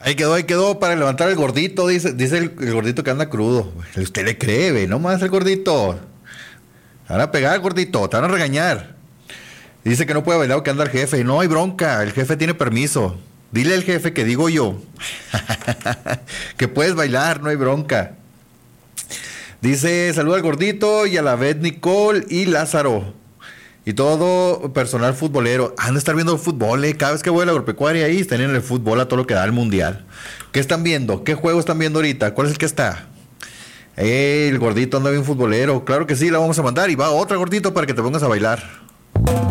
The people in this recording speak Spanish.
Ahí quedó para levantar el gordito, dice el gordito que anda crudo. Usted le cree, ve, no más el gordito. Te van a pegar, gordito, te van a regañar. Dice que no puede bailar o que anda el jefe. No hay bronca, el jefe tiene permiso. Dile al jefe que digo yo. Que puedes bailar, no hay bronca. Dice, saluda al gordito y a la vez Nicole y Lázaro. Y todo personal futbolero. Han de estar viendo el fútbol, Cada vez que voy a la agropecuaria ahí, están en el fútbol a todo lo que da el mundial. ¿Qué están viendo? ¿Qué juego están viendo ahorita? ¿Cuál es el que está? El gordito anda bien futbolero. Claro que sí, la vamos a mandar. Y va otro gordito para que te pongas a bailar.